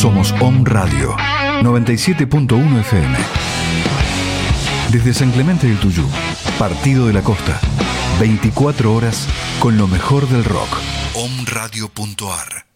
Somos Om Radio 97.1 FM. Desde San Clemente del Tuyú, Partido de la Costa, 24 horas con lo mejor del rock. Omradio.ar